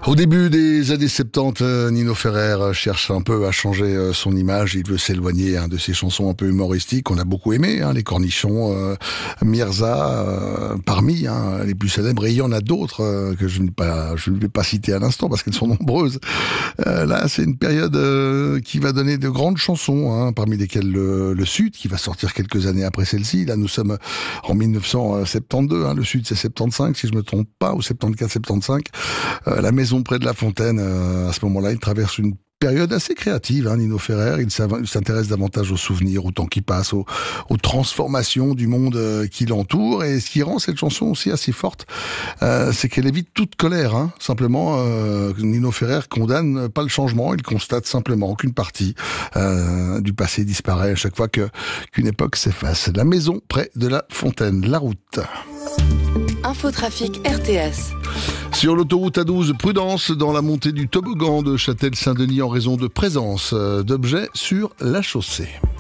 Au début des années 70, Nino Ferrer cherche un peu à changer son image. Il veut s'éloigner de ses chansons un peu humoristiques qu'on a beaucoup aimées, les Cornichons, Mirza, parmi les plus célèbres. Et il y en a d'autres que je ne vais pas citer à l'instant parce qu'elles sont nombreuses. Là, c'est une période qui va donner de grandes chansons, parmi lesquelles le Sud, qui va sortir quelques années après celle-ci. Là, nous sommes en 1972. Le Sud, c'est 75, si je me trompe pas, ou 74-75. La maison près de la fontaine, à ce moment-là, il traverse une période assez créative, Nino Ferrer. Il s'intéresse davantage aux souvenirs, au temps qui passe, aux transformations du monde qui l'entoure. Et ce qui rend cette chanson aussi assez forte, c'est qu'elle évite toute colère. Simplement, Nino Ferrer condamne pas le changement, il constate simplement qu'une partie du passé disparaît à chaque fois qu'une époque s'efface. La maison près de la fontaine, la route. Infotrafic RTS. Sur l'autoroute A12, prudence dans la montée du toboggan de Châtel-Saint-Denis en raison de présence d'objets sur la chaussée.